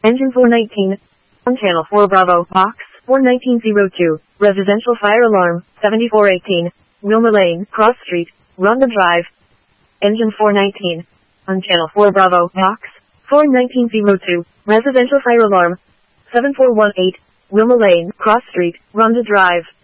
Engine 419. On channel 4 Bravo, box 41902. Residential fire alarm, 7418. Wilma Lane, Cross Street, Rhonda Drive. Engine 419. On channel 4 Bravo, box 41902. Residential fire alarm, 7418. Wilma Lane, Cross Street, Rhonda Drive.